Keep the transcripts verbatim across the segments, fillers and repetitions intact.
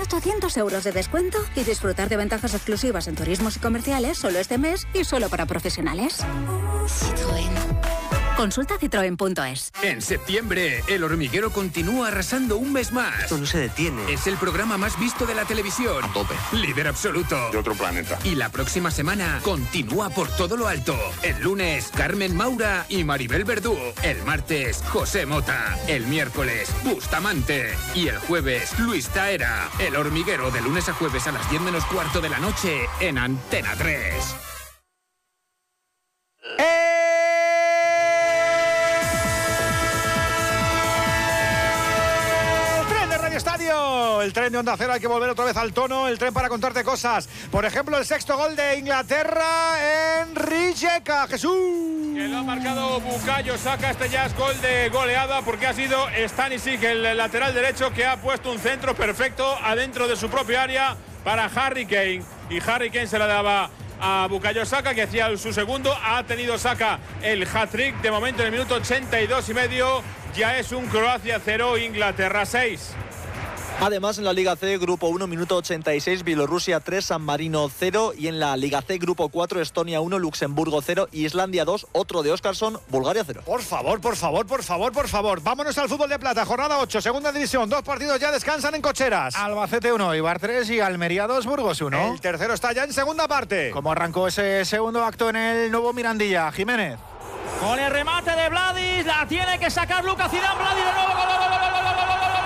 ochocientos euros de descuento y disfrutar de ventajas exclusivas en turismos y comerciales solo este mes y solo para profesionales. Citroën. Consulta citroen punto es. En septiembre, El Hormiguero continúa arrasando un mes más. Esto no se detiene. Es el programa más visto de la televisión. A tope. Líder absoluto. De otro planeta. Y la próxima semana continúa por todo lo alto. El lunes, Carmen Maura y Maribel Verdú. El martes, José Mota. El miércoles, Bustamante. Y el jueves, Luis Taera. El Hormiguero, de lunes a jueves a las diez menos cuarto de la noche en Antena tres. ¡Eh! Estadio, el tren de Onda Cero, hay que volver otra vez al tono, el tren para contarte cosas. Por ejemplo, el sexto gol de Inglaterra en Rijeka, Jesús. Que lo ha marcado Bukayo Saka, este ya es gol de goleada porque ha sido Stanisic, el lateral derecho, que ha puesto un centro perfecto adentro de su propia área para Harry Kane. Y Harry Kane se la daba a Bukayo Saka, que hacía su segundo. Ha tenido Saka el hat-trick de momento en el minuto ochenta y dos y medio. Ya es un Croacia cero, Inglaterra seis. Además, en la Liga C, Grupo uno, minuto ochenta y seis, Bielorrusia tres, San Marino cero. Y en la Liga C, Grupo cuatro, Estonia uno, Luxemburgo cero, Islandia dos, otro de Óskarsson, Bulgaria cero. Por favor, por favor, por favor, por favor. Vámonos al fútbol de plata, jornada ocho, segunda división. Dos partidos ya descansan en cocheras. Albacete uno, Eibar tres y Almería dos, Burgos uno. El tercero está ya en segunda parte. ¿Cómo arrancó ese segundo acto en el nuevo Mirandilla, Jiménez? Con el remate de Vladis, la tiene que sacar Lucas Zidane. Vladis de nuevo, gol, gol, gol, gol, gol, gol, gol, gol, gol.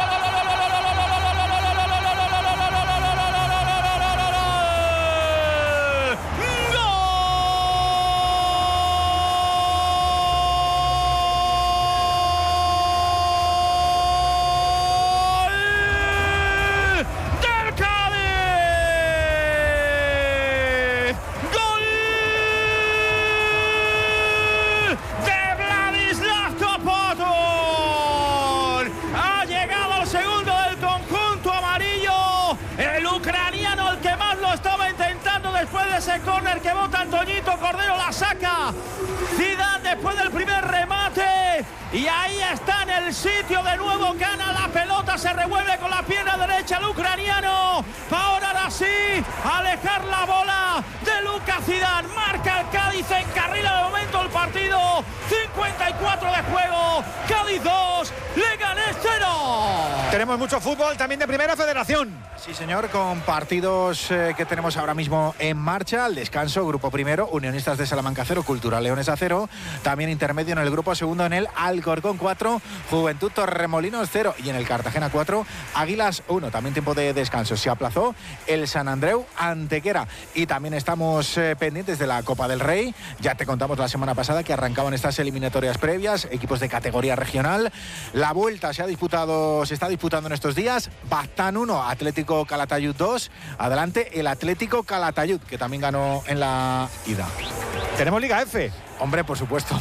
Después de ese córner que bota Antoñito Cordero, la saca Zidane después del primer remate. Y ahí está en el sitio de nuevo, gana la pelota, se revuelve con la pierna derecha el ucraniano. Ahora, ahora sí, alejar la bola de Lucas Zidane. Marca el Cádiz, encarrila de momento el partido. cincuenta y cuatro de juego, Cádiz dos, Leganés cero. Tenemos mucho fútbol también de Primera Federación. Sí, señor, con partidos eh, que tenemos ahora mismo en marcha. Al descanso, grupo primero, Unionistas de Salamanca cero, Cultural Leonesa cero. También intermedio en el grupo segundo en el Alcorcón cuatro, Juventud Torremolinos cero. Y en el Cartagena cuatro, Águilas uno. También tiempo de descanso. Se aplazó el San Andreu Antequera. Y también estamos eh, pendientes de la Copa del Rey. Ya te contamos la semana pasada que arrancaban estas eliminatorias previas, equipos de categoría regional. La vuelta se ha disputado, se está disputando en estos días. Baztán uno, Atlético Calatayud dos. Adelante el Atlético Calatayud, que también ganó en la ida. Tenemos Liga F. Hombre, por supuesto.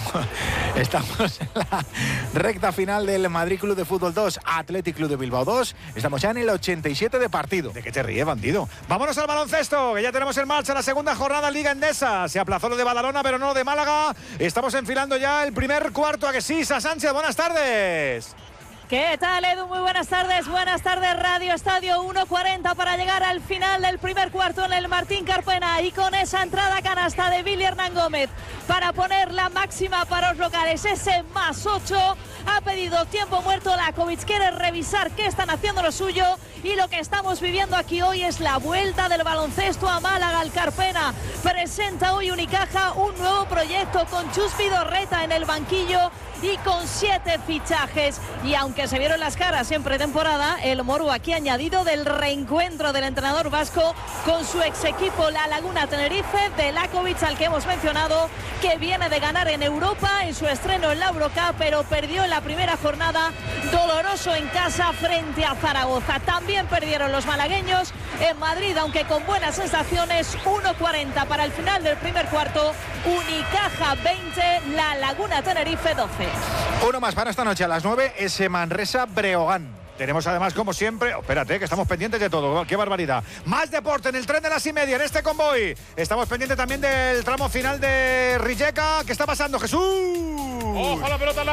Estamos en la recta final del Madrid Club de Fútbol dos, Athletic Club de Bilbao dos. Estamos ya en el ochenta y siete de partido. ¿De qué te ríes, bandido? Vámonos al baloncesto, que ya tenemos en marcha la segunda jornada Liga Endesa. Se aplazó lo de Badalona, pero no lo de Málaga. Estamos enfilando ya el primer cuarto. ¿A que sí, Sa Sánchez? Buenas tardes. ¿Qué tal, Edu? Muy buenas tardes. Buenas tardes, Radio Estadio. uno cuarenta para llegar al final del primer cuarto en el Martín Carpena. Y con esa entrada canasta de Billy Hernán Gómez para poner la máxima para los locales. Ese más ocho. Ha pedido tiempo muerto Lakovic. Quiere revisar qué están haciendo lo suyo. Y lo que estamos viviendo aquí hoy es la vuelta del baloncesto a Málaga. Al Carpena presenta hoy Unicaja un nuevo proyecto con Chus Vidorreta en el banquillo y con siete fichajes. Y aunque se vieron las caras en pretemporada, el Moru aquí ha añadido del reencuentro del entrenador vasco con su ex equipo La Laguna Tenerife, de Lakovic, al que hemos mencionado, que viene de ganar en Europa en su estreno en la Eurocup, pero perdió en la primera jornada, doloroso en casa frente a Zaragoza. También perdieron los malagueños en Madrid, aunque con buenas sensaciones. Uno cuarenta para el final del primer cuarto. Unicaja veinte, La Laguna Tenerife doce. Uno más para esta noche a las nueve, ese Manresa Breogán. Tenemos además, como siempre, oh, espérate, que estamos pendientes de todo, qué barbaridad. Más deporte en el tren de las y media, en este convoy. Estamos pendientes también del tramo final de Rijeka. ¿Qué está pasando, Jesús? Ojo a la pelota.